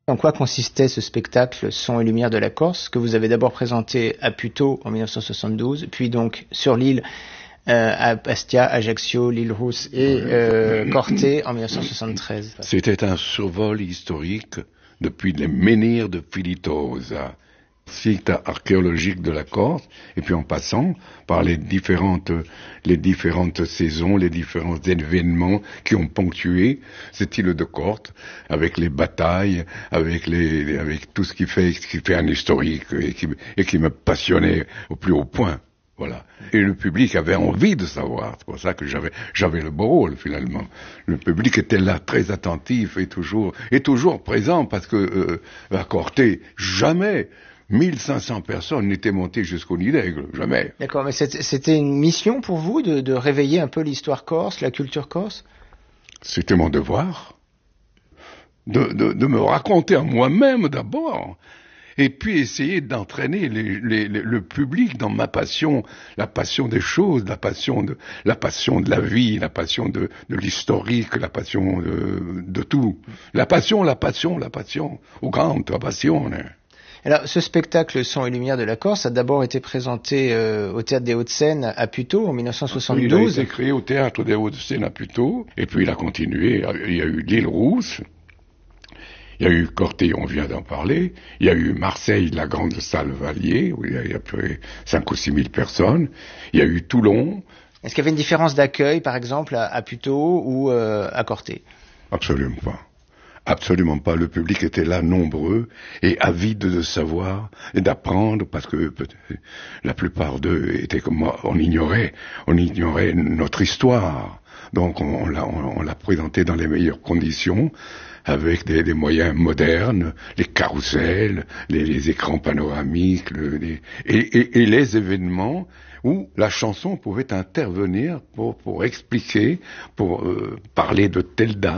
En quoi consistait ce spectacle Son et lumière de la Corse, que vous avez d'abord présenté à Puteaux en 1972, puis donc sur l'île à Bastia, Ajaccio, l'île Rousse et Corté en 1973? C'était un survol historique depuis les menhirs de Filitosa, site archéologique de la Corse, et puis en passant par les différentes saisons, les différents événements qui ont ponctué cette île de Corse, avec les batailles, avec tout ce qui fait un historique et qui me passionnait au plus haut point. Voilà. Et le public avait envie de savoir. C'est pour ça que j'avais le beau rôle, finalement. Le public était là, très attentif et toujours présent, parce que, à Corté, jamais 1500 personnes n'étaient montées jusqu'au Nid d'Aigle. Jamais. D'accord, mais c'était une mission pour vous de réveiller un peu l'histoire corse, la culture corse? C'était mon devoir. De me raconter à moi-même d'abord. Et puis essayer d'entraîner le public dans ma passion, la passion des choses, la passion de la vie, la passion de l'historique, la passion de tout. La passion, au grand, la passion. Alors, ce spectacle Son et lumière de la Corse a d'abord été présenté au Théâtre des Hauts-de-Seine à Puteaux en 1972. Il a été créé au Théâtre des Hauts-de-Seine à Puteaux, et puis il a continué. Il y a eu l'île Rousse. Il y a eu Corté, on vient d'en parler. Il y a eu Marseille, la grande salle Valier, où il y a plus 5 ou 6 000 personnes. Il y a eu Toulon. Est-ce qu'il y avait une différence d'accueil, par exemple, à Puteaux ou à Corté? Absolument pas. Absolument pas. Le public était là, nombreux, et avide de savoir et d'apprendre, parce que la plupart d'eux étaient comme moi, on ignorait notre histoire. Donc on l'a présenté dans les meilleures conditions, avec des moyens modernes, les carousels, les écrans panoramiques, et les événements où la chanson pouvait intervenir pour expliquer, pour parler de telle date.